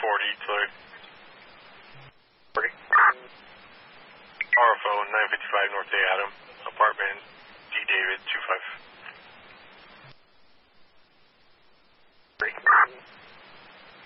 Deloitte. 40. RFO 955 North A Adam, apartment D David 25.